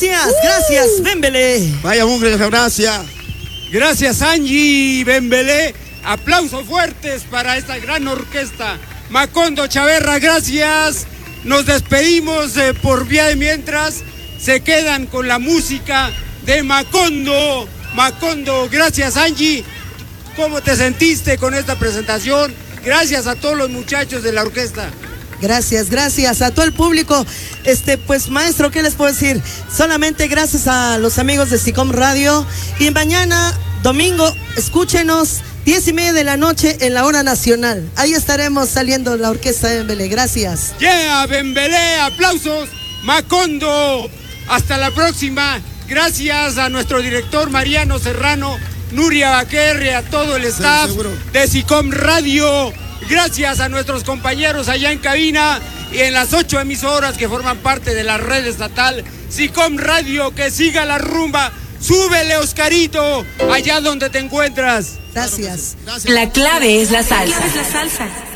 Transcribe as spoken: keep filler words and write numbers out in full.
Gracias, uh. gracias, Bembele. Vaya, Mugre, gracias. Gracias, Angie Bembele. Aplausos fuertes para esta gran orquesta. Macondo Chaverra, gracias. Nos despedimos eh, por vía de mientras. Se quedan con la música de Macondo. Macondo, gracias, Angie. ¿Cómo te sentiste con esta presentación? Gracias a todos los muchachos de la orquesta. Gracias, gracias a todo el público. Este, pues, maestro, ¿qué les puedo decir? Solamente gracias a los amigos de SICOM Radio. Y mañana, domingo, escúchenos, diez y media de la noche en la hora nacional. Ahí estaremos saliendo la orquesta de Bembele. Gracias. Yeah, Bembele, aplausos. Macondo, hasta la próxima. Gracias a nuestro director Mariano Serrano, Nuria Baquerre, a todo el staff sí, de SICOM Radio. Gracias a nuestros compañeros allá en cabina y en las ocho emisoras que forman parte de la red estatal SICOM Radio. Que siga la rumba. Súbele, Oscarito, allá donde te encuentras. Gracias. La clave es la salsa. La salsa.